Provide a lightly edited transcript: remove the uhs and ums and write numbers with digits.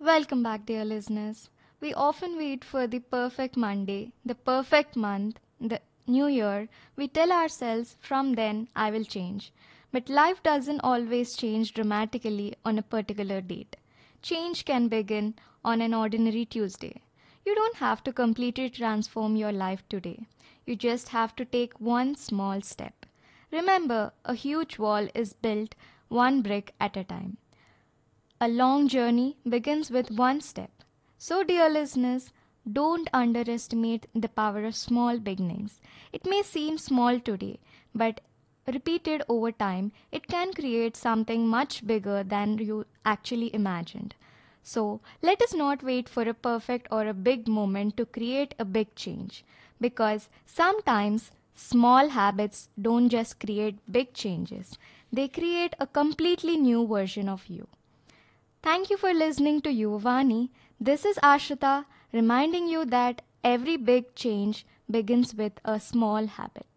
Welcome back, dear listeners. We often wait for the perfect Monday, the perfect month, the new year. We tell ourselves, from then I will change. But life doesn't always change dramatically on a particular date. Change can begin on an ordinary Tuesday. You don't have to completely transform your life today. You just have to take one small step. Remember, a huge wall is built one brick at a time. A long journey begins with one step. So, dear listeners, don't underestimate the power of small beginnings. It may seem small today, but repeated over time, it can create something much bigger than you actually imagined. So, let us not wait for a perfect or a big moment to create a big change, because sometimes small habits don't just create big changes, they create a completely new version of you. Thank you for listening to Yuvani. This is Ashrita reminding you that every big change begins with a small habit.